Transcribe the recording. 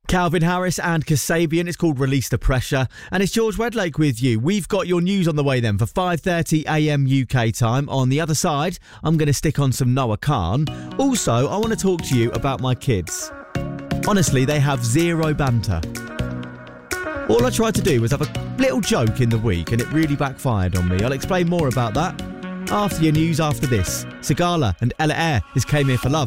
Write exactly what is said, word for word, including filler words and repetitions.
Calvin Harris and Kasabian. It's called Release the Pressure. And it's George Wedlake with you. We've got your news on the way then for five thirty a m U K time. On the other side, I'm going to stick on some Noah Khan. Also, I want to talk to you about my kids. Honestly, they have zero banter. All I tried to do was have a little joke in the week and it really backfired on me. I'll explain more about that after your news after this. Sigala and Ella Eyre is Came Here for Love.